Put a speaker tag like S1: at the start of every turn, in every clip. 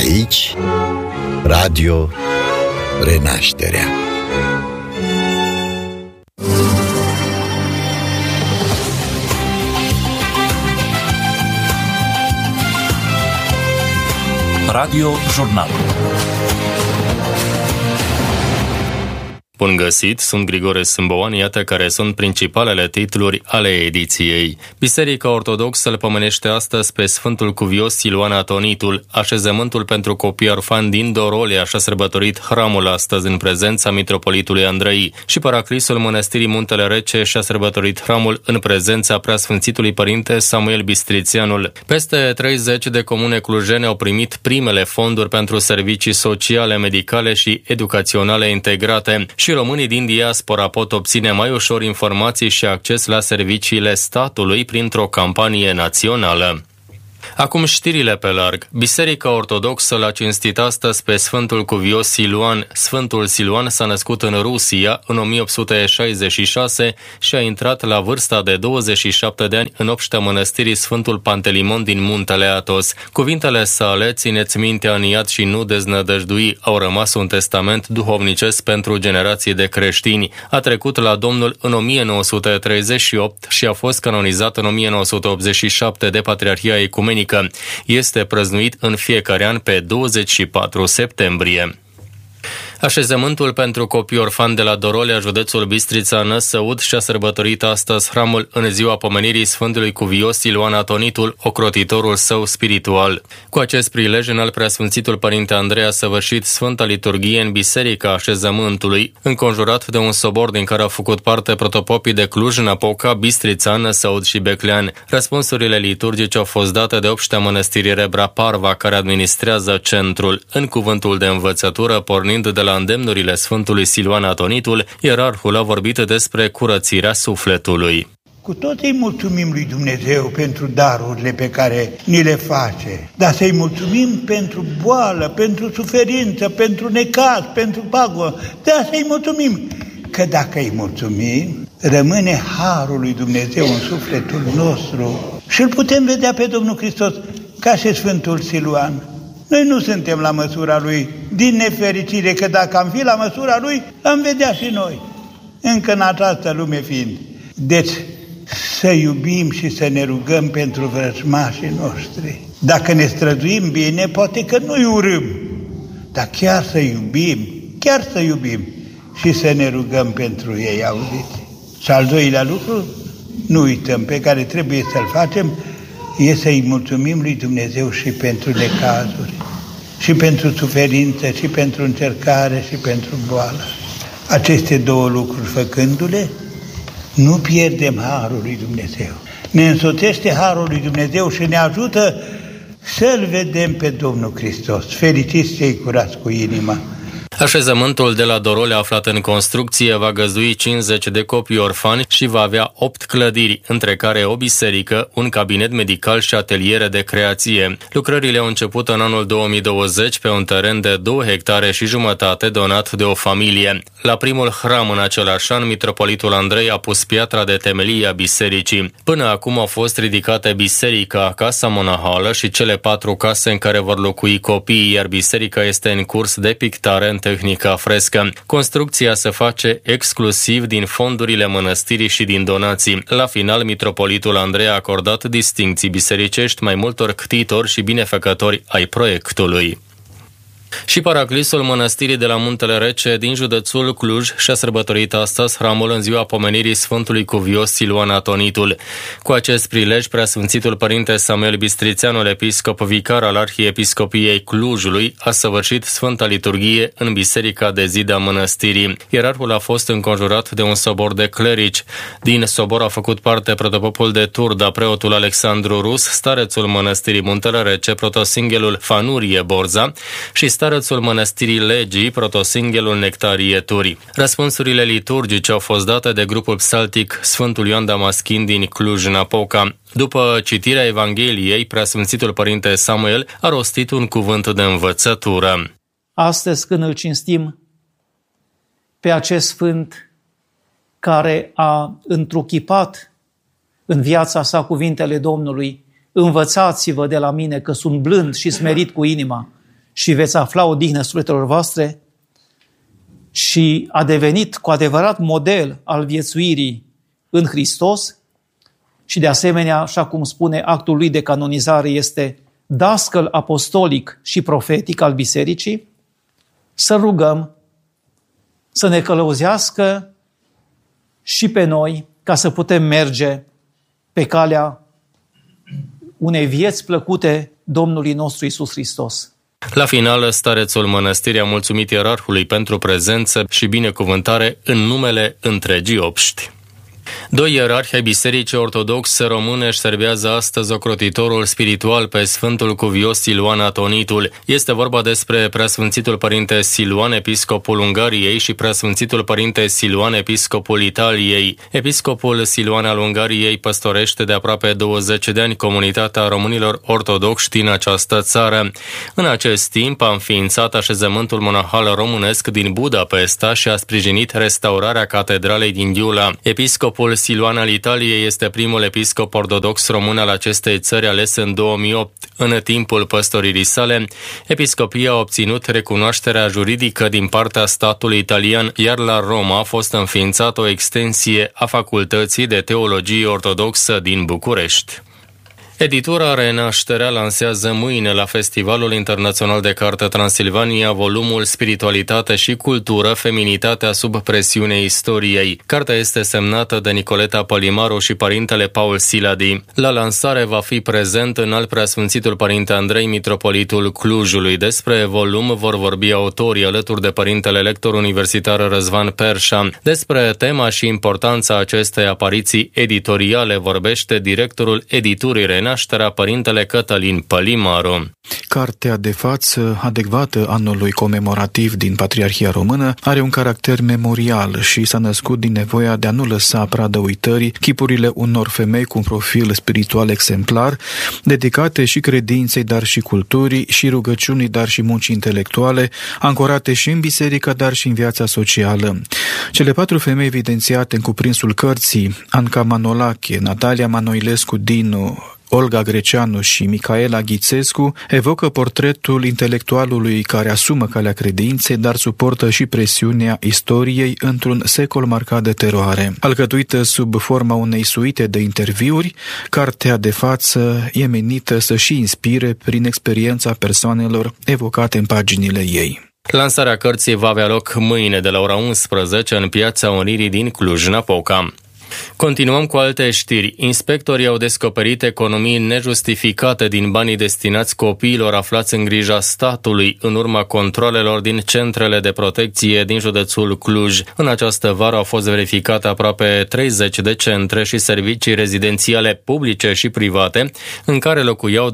S1: Aici, Radio Renașterea.
S2: Radio Jurnal. Bun găsit, sunt Grigore Sâmboan, iată care sunt principalele titluri ale ediției. Biserica Ortodoxă îl pomenește astăzi pe Sfântul Cuvios Siluan Atonitul. Așezământul pentru copii orfani din Dorolea și-a sărbătorit hramul astăzi în prezența mitropolitului Andrei și paraclisul Mănăstirii Muntele Rece și-a sărbătorit hramul în prezența preasfințitului părinte Samuel Bistrițianul. Peste 30 de comune clujene au primit primele fonduri pentru servicii sociale, medicale și educaționale integrate și românii din diaspora pot obține mai ușor informații și acces la serviciile statului printr-o campanie națională. Acum știrile pe larg. Biserica Ortodoxă l-a cinstit astăzi pe Sfântul Cuvios Siluan. Sfântul Siluan s-a născut în Rusia în 1866 și a intrat la vârsta de 27 de ani în obștea mănăstirii Sfântul Pantelimon din Muntele Athos. Cuvintele sale, țineți minte aniat și nu deznădăjdui, au rămas un testament duhovnicesc pentru generații de creștini. A trecut la Domnul în 1938 și a fost canonizat în 1987 de Patriarhia Ecumenică. Este prăznuit în fiecare an pe 24 septembrie. Așezământul pentru copii orfani de la Dorolea, județul Bistrița Năsăud, și-a sărbătorit astăzi hramul în ziua pomenirii Sfântului Cuvios Siluan Atonitul, ocrotitorul său spiritual. Cu acest prilej, înalt preasfințitul părinte Andrei a săvârșit Sfânta Liturghie în Biserica Așezământului, înconjurat de un sobor din care au făcut parte protopopii de Cluj, Napoca, Bistrița, Năsăud și Beclean. Răspunsurile liturgice au fost date de obștea mănăstirii Rebra Parva, care administrează centrul. În cuvântul de învățătură, pornind de la îndemnurile Sfântului Siluan Atonitul, ierarhul a vorbit despre curățirea sufletului.
S3: Cu tot îi mulțumim lui Dumnezeu pentru darurile pe care ni le face, dar să-i mulțumim pentru boală, pentru suferință, pentru necaz, pentru pagubă, dar să-i mulțumim, că dacă îi mulțumim, rămâne harul lui Dumnezeu în sufletul nostru și îl putem vedea pe Domnul Hristos ca și Sfântul Siluan. Noi nu suntem la măsura lui, din nefericire, că dacă am fi la măsura lui, am vedea și noi, încă în această lume fiind. Deci, să iubim și să ne rugăm pentru vrăjmașii noștri. Dacă ne străduim bine, poate că nu-i urâm, dar chiar să iubim și să ne rugăm pentru ei, auziți? Și al doilea lucru, nu uităm, pe care trebuie să-l facem, e să-i mulțumim lui Dumnezeu și pentru necazuri, și pentru suferință, și pentru încercare, și pentru boală. Aceste două lucruri făcându-le, nu pierdem harul lui Dumnezeu. Ne însoțește harul lui Dumnezeu și ne ajută să-L vedem pe Domnul Hristos. Fericiți cei curați cu inima!
S2: Așezământul de la Dorolea, aflat în construcție, va găzdui 50 de copii orfani și va avea 8 clădiri, între care o biserică, un cabinet medical și ateliere de creație. Lucrările au început în anul 2020 pe un teren de 2 hectare și jumătate donat de o familie. La primul hram în același an, mitropolitul Andrei a pus piatra de temelie a bisericii. Până acum au fost ridicate biserica, casa monahală și cele 4 case în care vor locui copiii, iar biserica este în curs de pictare în tehnica frescă. Construcția se face exclusiv din fondurile mănăstirii și din donații. La final, mitropolitul Andrei a acordat distincții bisericești mai multor ctitori și binefăcători ai proiectului. Și paraclisul Mănăstirii de la Muntele Rece din județul Cluj și-a sărbătorit astăzi hramul în ziua pomenirii Sfântului Cuvios Siluan Atonitul. Cu acest prilej, preasfințitul părinte Samuel Bistrițianul, episcop vicar al Arhiepiscopiei Clujului, a săvârșit Sfânta Liturghie în biserica de zid a mănăstirii. Ierarhul a fost înconjurat de un sobor de clerici. Din sobor a făcut parte protopopul de Turda, preotul Alexandru Rus, starețul Mănăstirii Muntele Rece, protosinghelul Fanurie Borza și starețul Mănăstirii Legii, protosinghelul Nectarie Turi. Răspunsurile liturgice au fost date de grupul psaltic Sfântul Ioan Damaschin din Cluj-Napoca. După citirea Evangheliei, preasfințitul părinte Samuel a rostit un cuvânt de învățătură.
S4: Astăzi, când îl cinstim pe acest sfânt care a întruchipat în viața sa cuvintele Domnului, învățați-vă de la mine că sunt blând și smerit cu inima și veți afla odihnă sufletelor voastre și a devenit cu adevărat model al viețuirii în Hristos și de asemenea, așa cum spune actul lui de canonizare, este dascăl apostolic și profetic al bisericii, să rugăm să ne călăuzească și pe noi ca să putem merge pe calea unei vieți plăcute Domnului nostru Iisus Hristos.
S2: La final, starețul mănăstirii a mulțumit ierarhului pentru prezență și binecuvântare în numele întregii obști. Doi ierarhi ai Bisericii Ortodoxe Române își servează astăzi ocrotitorul spiritual pe Sfântul Cuvios Siluan Atonitul. Este vorba despre Preasfințitul Părinte Siluan, episcopul Ungariei, și Preasfințitul Părinte Siluan, episcopul Italiei. Episcopul Siluan al Ungariei păstorește de aproape 20 de ani comunitatea românilor ortodoxi din această țară. În acest timp a înființat așezământul monahal românesc din Budapesta și a sprijinit restaurarea catedralei din Giula. Episcopul Siluan al Italiei este primul episcop ortodox român al acestei țări ales în 2008. În timpul păstoririi sale, episcopia a obținut recunoașterea juridică din partea statului italian, iar la Roma a fost înființată o extensie a Facultății de Teologie Ortodoxă din București. Editura Renașterea lansează mâine la Festivalul Internațional de Carte Transilvania volumul Spiritualitate și Cultură, Feminitatea sub presiune istoriei. Cartea este semnată de Nicoleta Pălimaru și părintele Paul Siladi. La lansare va fi prezent înalt preasfințitul părinte Andrei, mitropolitul Clujului. Despre volum vor vorbi autorii alături de părintele lector universitar Răzvan Perșa. Despre tema și importanța acestei apariții editoriale vorbește directorul editurii Renașterea, părintele Cătălin Pălimaru.
S5: Cartea de față, adecvată anului comemorativ din Patriarhia Română, are un caracter memorial și s-a născut din nevoia de a nu lăsa pradă uitării chipurile unor femei cu un profil spiritual exemplar, dedicate și credinței, dar și culturii, și rugăciunii, dar și muncii intelectuale, ancorate și în biserică, dar și în viața socială. Cele 4 femei evidențiate în cuprinsul cărții, Anca Manolache, Natalia Manoilescu Dinu, Olga Greceanu și Micaela Ghițescu, evocă portretul intelectualului care asumă calea credinței, dar suportă și presiunea istoriei într-un secol marcat de teroare. Alcătuită sub forma unei suite de interviuri, cartea de față e menită să și inspire prin experiența persoanelor evocate în paginile ei.
S2: Lansarea cărții va avea loc mâine de la ora 11 în Piața Unirii din Cluj-Napoca. Continuăm cu alte știri. Inspectorii au descoperit economii nejustificate din banii destinați copiilor aflați în grija statului în urma controalelor din centrele de protecție din județul Cluj. În această vară au fost verificate aproape 30 de centre și servicii rezidențiale publice și private în care locuiau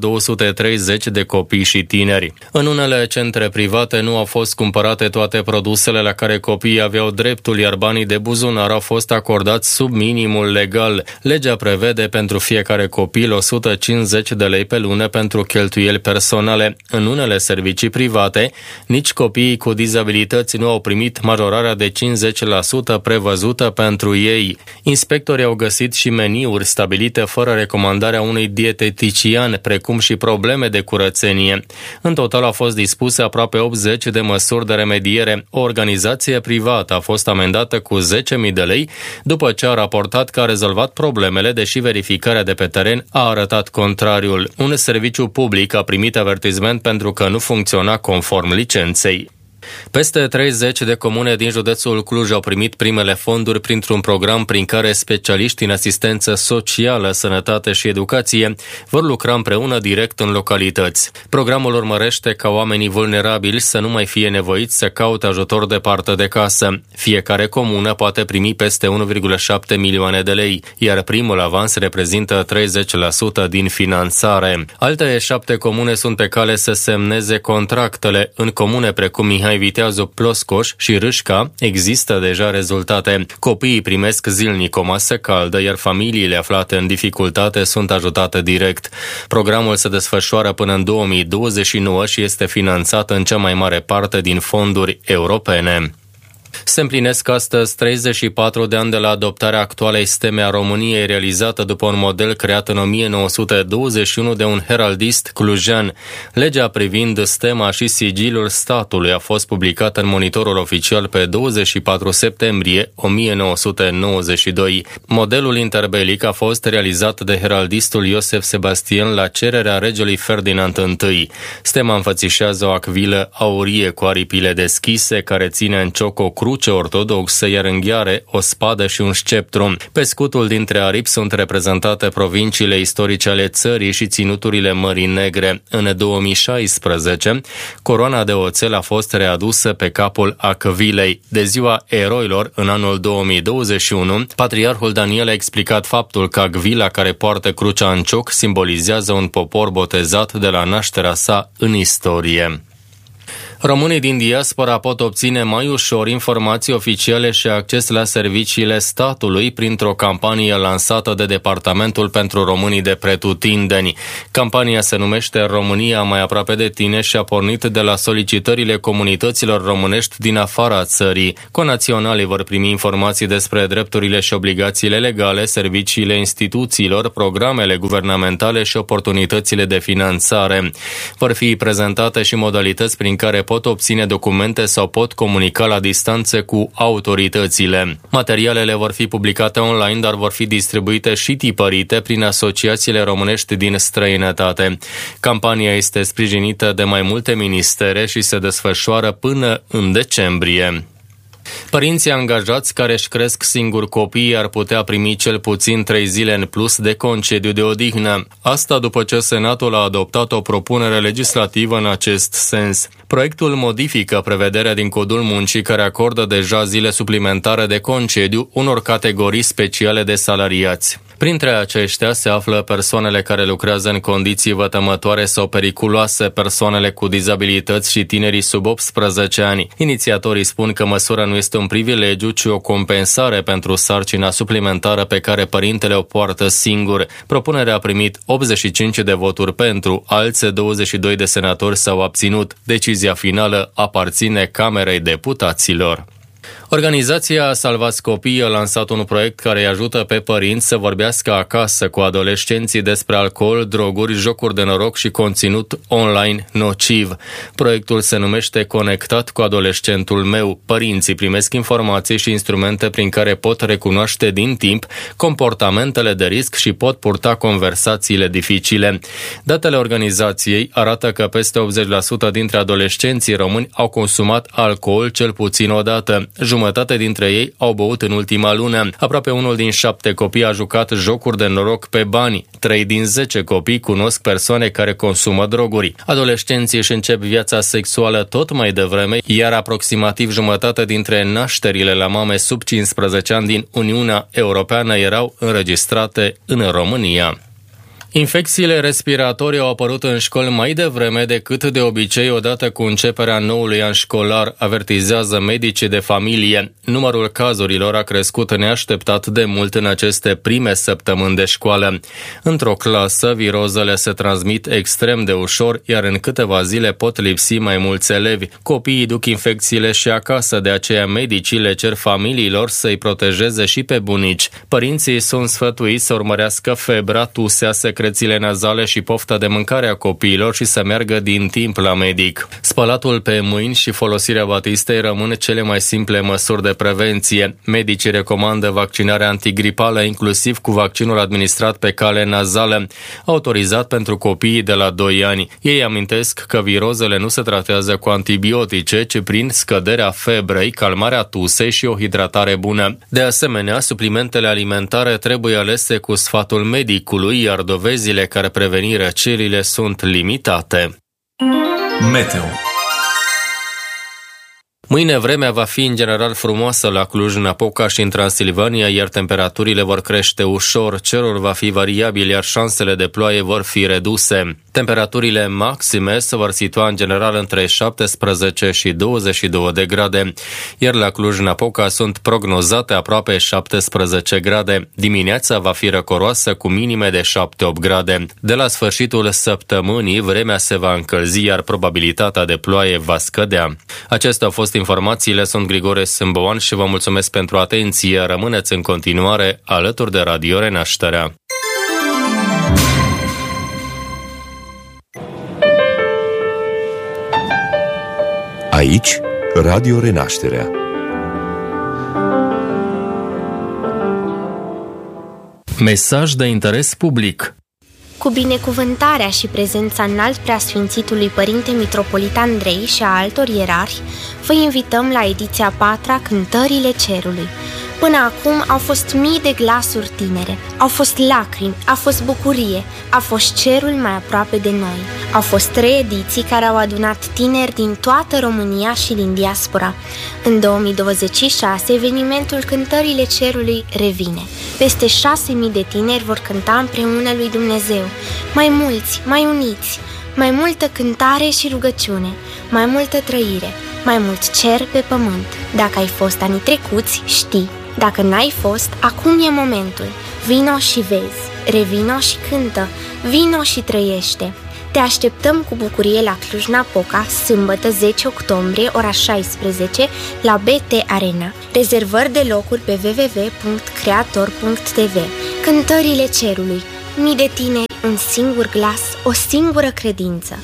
S2: 230 de copii și tineri. În unele centre private nu au fost cumpărate toate produsele la care copiii aveau dreptul, iar banii de buzunar au fost acordați sub minimul legal. Legea prevede pentru fiecare copil 150 de lei pe lună pentru cheltuieli personale. În unele servicii private, nici copiii cu dizabilități nu au primit majorarea de 50% prevăzută pentru ei. Inspectorii au găsit și meniuri stabilite fără recomandarea unui dietetician, precum și probleme de curățenie. În total au fost dispuse aproape 80 de măsuri de remediere. O organizație privată a fost amendată cu 10.000 de lei după ce a raportat că a rezolvat problemele, deși verificarea de pe teren a arătat contrariul. Un serviciu public a primit avertisment pentru că nu funcționa conform licenței. Peste 30 de comune din județul Cluj au primit primele fonduri printr-un program prin care specialiști în asistență socială, sănătate și educație vor lucra împreună direct în localități. Programul urmărește ca oamenii vulnerabili să nu mai fie nevoiți să caute ajutor departe de casă. Fiecare comună poate primi peste 1,7 milioane de lei, iar primul avans reprezintă 30% din finanțare. Alte 7 comune sunt pe cale să semneze contractele. În comune precum Mihai Viteazu, Ploscoș și Râșca există deja rezultate. Copiii primesc zilnic o masă caldă, iar familiile aflate în dificultate sunt ajutate direct. Programul se desfășoară până în 2029 și este finanțat în cea mai mare parte din fonduri europene. Se împlinesc astăzi 34 de ani de la adoptarea actualei steme a României, realizată după un model creat în 1921 de un heraldist clujean. Legea privind stema și sigiliul statului a fost publicată în Monitorul Oficial pe 24 septembrie 1992. Modelul interbelic a fost realizat de heraldistul Iosef Sebastian la cererea regelui Ferdinand I. Stema înfățișează o acvilă aurie cu aripile deschise, care ține în cioc o cruce ortodoxă, iar în gheare o spadă și un sceptru. Pe scutul dintre aripi sunt reprezentate provinciile istorice ale țării și ținuturile Mării Negre. În 2016, coroana de oțel a fost readusă pe capul acvilei. De ziua eroilor, în anul 2021, Patriarhul Daniel a explicat faptul că acvila care poartă crucea în cioc simbolizează un popor botezat de la nașterea sa în istorie. Românii din diaspora pot obține mai ușor informații oficiale și acces la serviciile statului printr-o campanie lansată de Departamentul pentru Românii de Pretutindeni. Campania se numește România mai aproape de tine și a pornit de la solicitările comunităților românești din afara țării. Conaționalii vor primi informații despre drepturile și obligațiile legale, serviciile instituțiilor, programele guvernamentale și oportunitățile de finanțare. Vor fi prezentate și modalități prin care pot obține documente sau pot comunica la distanță cu autoritățile. Materialele vor fi publicate online, dar vor fi distribuite și tipărite prin asociațiile românești din străinătate. Campania este sprijinită de mai multe ministere și se desfășoară până în decembrie. Părinții angajați care își cresc singuri copiii ar putea primi cel puțin 3 zile în plus de concediu de odihnă. Asta după ce Senatul a adoptat o propunere legislativă în acest sens. Proiectul modifică prevederea din Codul Muncii care acordă deja zile suplimentare de concediu unor categorii speciale de salariați. Printre aceștia se află persoanele care lucrează în condiții vătămătoare sau periculoase, persoanele cu dizabilități și tinerii sub 18 ani. Inițiatorii spun că măsura nu este un privilegiu, ci o compensare pentru sarcina suplimentară pe care părintele o poartă singur. Propunerea a primit 85 de voturi pentru, alți 22 de senatori s-au abținut. Decizia finală aparține Camerei Deputaților. Organizația Salvați Copiii a lansat un proiect care îi ajută pe părinți să vorbească acasă cu adolescenții despre alcool, droguri, jocuri de noroc și conținut online nociv. Proiectul se numește Conectat cu adolescentul meu. Părinții primesc informații și instrumente prin care pot recunoaște din timp comportamentele de risc și pot purta conversațiile dificile. Datele organizației arată că peste 80% dintre adolescenții români au consumat alcool cel puțin o dată. Jumătate dintre ei au băut în ultima lună. Aproape 1 din 7 copii a jucat jocuri de noroc pe bani. 3 din 10 copii cunosc persoane care consumă droguri. Adolescenții își încep viața sexuală tot mai devreme, iar aproximativ jumătate dintre nașterile la mame sub 15 ani din Uniunea Europeană erau înregistrate în România. Infecțiile respiratorii au apărut în școli mai devreme decât de obicei odată cu începerea noului an școlar, avertizează medicii de familie. Numărul cazurilor a crescut neașteptat de mult în aceste prime săptămâni de școală. Într-o clasă, virozele se transmit extrem de ușor, iar în câteva zile pot lipsi mai mulți elevi. Copiii duc infecțiile și acasă, de aceea medicii le cer familiilor să-i protejeze și pe bunici. Părinții sunt sfătuiți să urmărească febra, tusea, secrețiile nazale și pofta de mâncare a copiilor și să meargă din timp la medic. Spălatul pe mâini și folosirea batistei rămân cele mai simple măsuri de prevenție. Medicii recomandă vaccinarea antigripală, inclusiv cu vaccinul administrat pe cale nazală, autorizat pentru copiii de la 2 ani. Ei amintesc că virozele nu se tratează cu antibiotice, ci prin scăderea febrei, calmarea tusei și o hidratare bună. De asemenea, suplimentele alimentare trebuie alese cu sfatul medicului, iar dovezile care preveni răcelile sunt limitate.
S6: Meteo.
S2: Mâine vremea va fi în general frumoasă la Cluj-Napoca și în Transilvania, iar temperaturile vor crește ușor, cerul va fi variabil, iar șansele de ploaie vor fi reduse. Temperaturile maxime se vor situa în general între 17 și 22 de grade, iar la Cluj-Napoca sunt prognozate aproape 17 grade. Dimineața va fi răcoroasă cu minime de 7-8 grade. De la sfârșitul săptămânii, vremea se va încălzi, iar probabilitatea de ploaie va scădea. Acestea au fost informațiile, sunt Grigore Sâmboan și vă mulțumesc pentru atenție. Rămâneți în continuare alături de Radio Renașterea.
S6: Aici, Radio Renașterea.
S2: Mesaj de interes public.
S7: Cu binecuvântarea și prezența înalt preasfințitului Părinte Mitropolit Andrei și a altor ierarhi, vă invităm la ediția 4-a Cântările Cerului. Până acum au fost mii de glasuri tinere, au fost lacrimi, a fost bucurie, a fost cerul mai aproape de noi. Au fost 3 ediții care au adunat tineri din toată România și din diaspora. În 2026, evenimentul Cântările Cerului revine. Peste 6.000 de tineri vor cânta împreună lui Dumnezeu. Mai mulți, mai uniți, mai multă cântare și rugăciune, mai multă trăire, mai mult cer pe pământ. Dacă ai fost anii trecuți, știi. Dacă n-ai fost, acum e momentul. Vino și vezi, revino și cântă, vino și trăiește. Te așteptăm cu bucurie la Cluj-Napoca, sâmbătă 10 octombrie, ora 16, la BT Arena. Rezervări de locuri pe www.creator.tv. Cântările Cerului. Mii de tineri, un singur glas, o singură credință.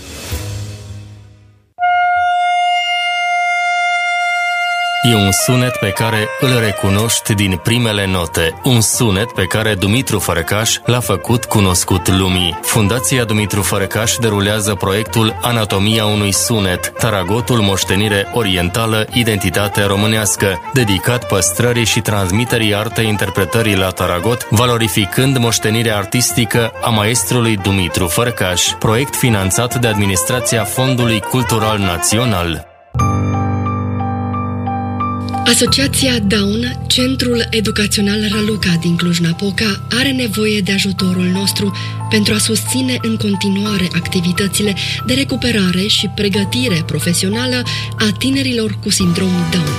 S2: E un sunet pe care îl recunoști din primele note, un sunet pe care Dumitru Fărăcaș l-a făcut cunoscut lumii. Fundația Dumitru Fărăcaș derulează proiectul Anatomia unui sunet, Taragotul Moștenire Orientală, Identitate Românească, dedicat păstrării și transmiterii artei interpretării la taragot, valorificând moștenirea artistică a maestrului Dumitru Fărăcaș, proiect finanțat de Administrația Fondului Cultural Național.
S8: Asociația Daun, Centrul Educațional Raluca din Cluj-Napoca, are nevoie de ajutorul nostru pentru a susține în continuare activitățile de recuperare și pregătire profesională a tinerilor cu sindrom Down.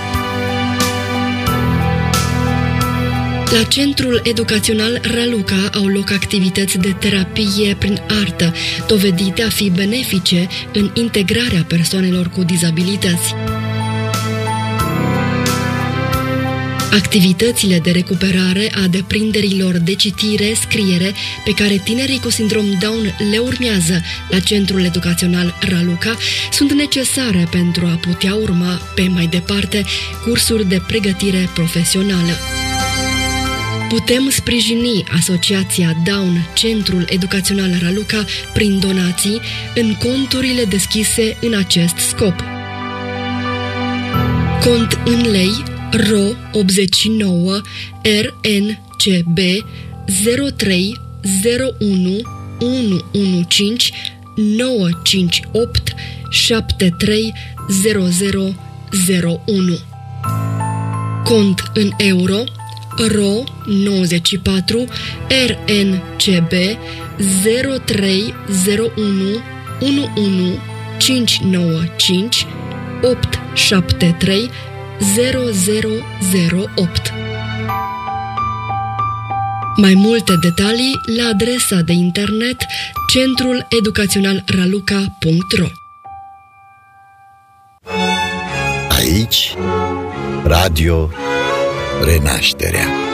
S8: La Centrul Educațional Raluca au loc activități de terapie prin artă, dovedite a fi benefice în integrarea persoanelor cu dizabilități. Activitățile de recuperare a deprinderilor de citire, scriere, pe care tinerii cu sindrom Down le urmează la Centrul Educațional Raluca, sunt necesare pentru a putea urma pe mai departe cursuri de pregătire profesională. Putem sprijini Asociația Down, Centrul Educațional Raluca, prin donații în conturile deschise în acest scop. Cont în lei RO 89 RNCB 0301 115 958 730001. Cont în euro RO 94 RNCB 0301 11595 873 0008. Mai multe detalii la adresa de internet centruleducaționalraluca.ro.
S1: Aici, Radio Renașterea.